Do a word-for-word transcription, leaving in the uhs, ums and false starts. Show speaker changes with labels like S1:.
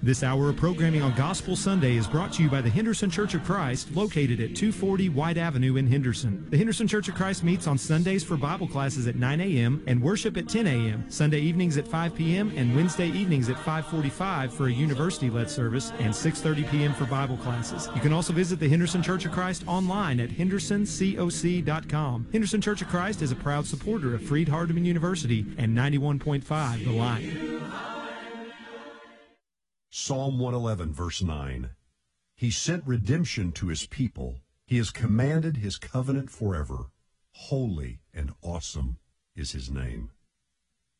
S1: This hour of programming on Gospel Sunday is brought to you by the Henderson Church of Christ, located at two forty White Avenue in Henderson. The Henderson Church of Christ meets on Sundays for Bible classes at nine a.m. and worship at ten a.m., Sunday evenings at five p.m., and Wednesday evenings at five forty-five for a university-led service, and six thirty p.m. for Bible classes. You can also visit the Henderson Church of Christ online at henderson coc dot com. Henderson Church of Christ is a proud supporter of Freed-Hardeman University and ninety-one point five The Lion.
S2: Psalm one eleven, verse nine. He sent redemption to his people. He has commanded his covenant forever. Holy and awesome is his name.